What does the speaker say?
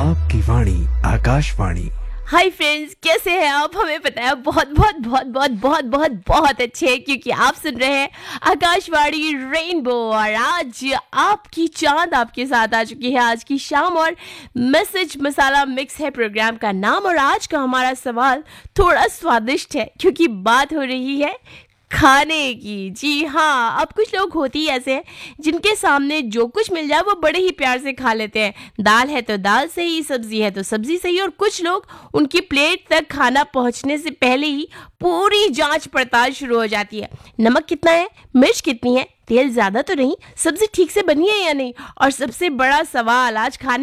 आपकी वाणी Akashvani. Hi friends, कैसे हैं आप? हमें पता है बहुत बहुत बहुत बहुत बहुत बहुत बहुत अच्छे हैं, क्योंकि आप सुन रहे हैं आकाशवाणी रेनबो। और आज आपकी चांद आपके साथ आ चुकी है आज की शाम, और मैसेज मसाला मिक्स है प्रोग्राम का नाम। और आज का हमारा सवाल थोड़ा स्वादिष्ट है, क्योंकि बात हो रही है खाने की। जी हाँ, अब कुछ लोग होते ही ऐसे हैं जिनके सामने जो कुछ मिल जाए वो बड़े ही प्यार से खा लेते हैं। दाल है तो दाल सही, सब्जी है तो सब्जी सही। और कुछ लोग उनकी प्लेट तक खाना पहुंचने से पहले ही पूरी जांच पड़ताल शुरू हो जाती है। नमक कितना है, मिर्च कितनी है, तेल ज़्यादा तो नहीं, सब्जी ठीक से बनी है या नहीं। और सबसे बड़ा सवाल आज खाने